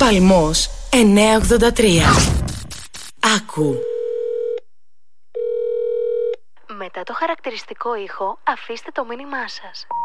Παλμός 983. Άκου. Μετά το χαρακτηριστικό ήχο, αφήστε το μήνυμά σας.